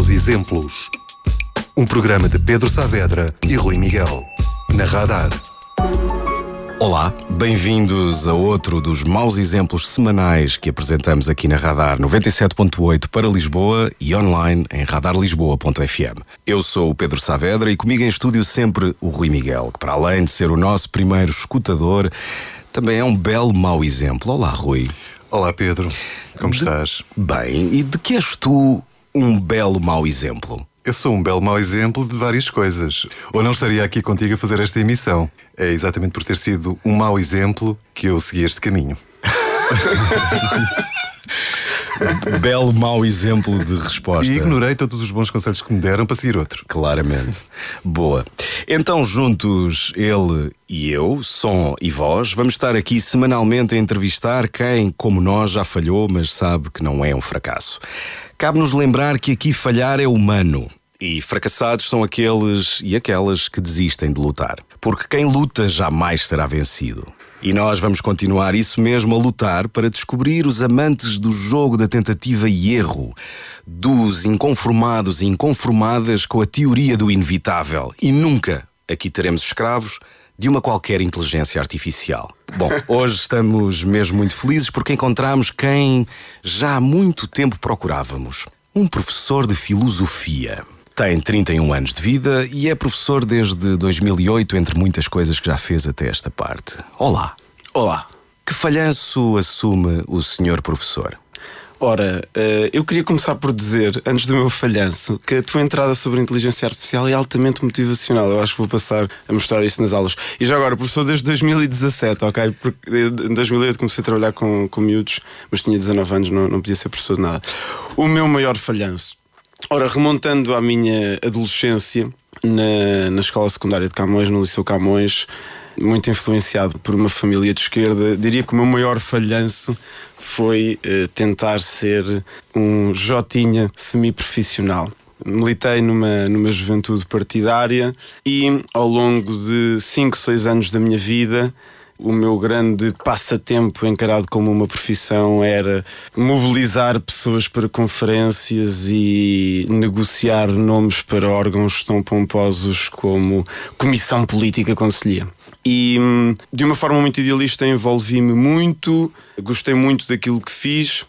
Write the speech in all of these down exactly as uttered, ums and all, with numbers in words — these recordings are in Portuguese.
Maus Exemplos. Um programa de Pedro Saavedra e Rui Miguel, na Radar. Olá, bem-vindos a outro dos maus exemplos semanais que apresentamos aqui na Radar noventa e sete ponto oito para Lisboa e online em radar lisboa ponto f m. Eu sou o Pedro Saavedra e comigo em estúdio sempre o Rui Miguel, que para além de ser o nosso primeiro escutador, também é um belo mau exemplo. Olá, Rui. Olá, Pedro. Como de... estás? Bem, e de que és tu um belo mau exemplo? Eu sou um belo mau exemplo de várias coisas. Ou não estaria aqui contigo a fazer esta emissão. É exatamente por ter sido um mau exemplo que eu segui este caminho. Belo mau exemplo de resposta. E ignorei todos os bons conselhos que me deram para seguir outro. Claramente. Boa. Então, juntos, ele e eu, som e voz, vamos estar aqui semanalmente a entrevistar quem, como nós, já falhou, mas sabe que não é um fracasso. Cabe-nos lembrar que aqui falhar é humano. E fracassados são aqueles e aquelas que desistem de lutar. Porque quem luta jamais será vencido. E nós vamos continuar isso mesmo a lutar para descobrir os amantes do jogo da tentativa e erro, dos inconformados e inconformadas com a teoria do inevitável. E nunca aqui teremos escravos de uma qualquer inteligência artificial. Bom, hoje estamos mesmo muito felizes porque encontramos quem já há muito tempo procurávamos. Um professor de filosofia. Tem trinta e um anos de vida e é professor desde dois mil e oito, entre muitas coisas que já fez até esta parte. Olá. Olá. Que falhanço assume o senhor professor? Ora, eu queria começar por dizer, antes do meu falhanço, que a tua entrada sobre a inteligência artificial é altamente motivacional. Eu acho que vou passar a mostrar isso nas aulas. E já agora, professor, desde dois mil e dezassete, ok? Porque em dois mil e oito comecei a trabalhar com, com miúdos, mas tinha dezanove anos, não, não podia ser professor de nada. O meu maior falhanço. Ora, remontando à minha adolescência, na, na escola secundária de Camões, no Liceu Camões, muito influenciado por uma família de esquerda, diria que o meu maior falhanço foi uh, tentar ser um jotinha semi-profissional. Militei numa, numa juventude partidária e ao longo de cinco, seis anos da minha vida, o meu grande passatempo encarado como uma profissão era mobilizar pessoas para conferências e negociar nomes para órgãos tão pomposos como Comissão Política Conselhia. E de uma forma muito idealista envolvi-me muito, gostei muito daquilo que fiz,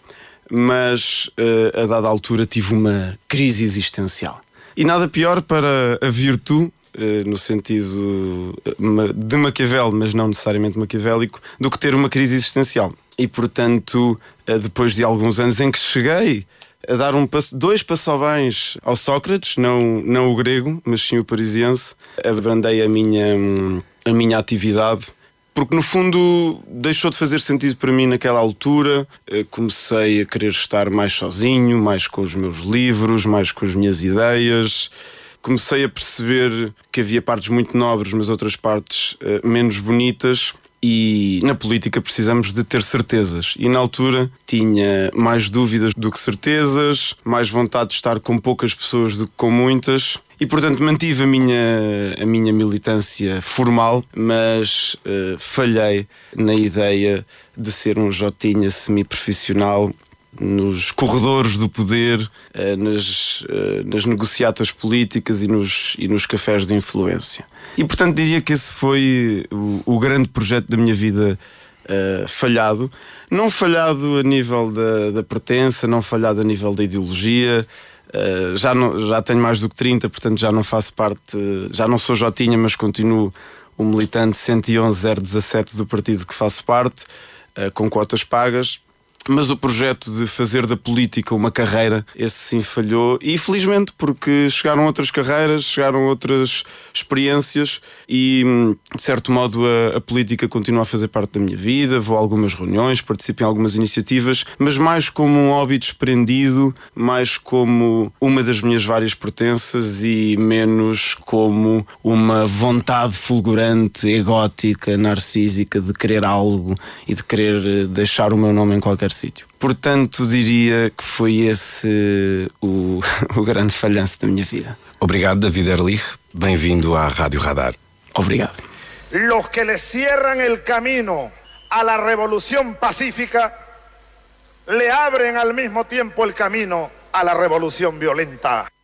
mas a dada altura tive uma crise existencial. E nada pior para a virtude, no sentido de Maquiavel, mas não necessariamente maquiavélico, do que ter uma crise existencial. E portanto, depois de alguns anos em que cheguei a dar um passo, dois passobens ao Sócrates, não, não o grego, mas sim o parisiense, abrandei a minha, a minha atividade, porque no fundo deixou de fazer sentido para mim naquela altura. Comecei a querer estar mais sozinho, mais com os meus livros, mais com as minhas ideias. Comecei a perceber que havia partes muito nobres, mas outras partes uh, menos bonitas. E na política precisamos de ter certezas. E na altura tinha mais dúvidas do que certezas, mais vontade de estar com poucas pessoas do que com muitas. E portanto mantive a minha, a minha militância formal, mas uh, falhei na ideia de ser um jotinha semi-profissional nos corredores do poder, nas, nas negociatas políticas e nos, e nos cafés de influência. E portanto diria que esse foi o, o grande projeto da minha vida uh, falhado. Não falhado a nível da, da pertença, não falhado a nível da ideologia. Uh, já, não, já tenho mais do que trinta, portanto já não faço parte, já não sou jotinha, mas continuo o militante cento e onze zero dezassete do partido que faço parte, uh, com cotas pagas. Mas o projeto de fazer da política uma carreira, esse sim falhou. E felizmente, porque chegaram outras carreiras, chegaram outras experiências e, de certo modo, a, a política continua a fazer parte da minha vida. Vou a algumas reuniões, participo em algumas iniciativas, mas mais como um hobby desprendido, mais como uma das minhas várias pertenças e menos como uma vontade fulgurante, egótica, narcísica de querer algo e de querer deixar o meu nome em qualquer sítio. Portanto, diria que foi esse o, o grande falhanço da minha vida. Obrigado, David Erlich. Bem-vindo à Rádio Radar. Obrigado. Los que le cierran el camino a la revolución pacífica le abren al mismo tiempo el camino a la revolución violenta.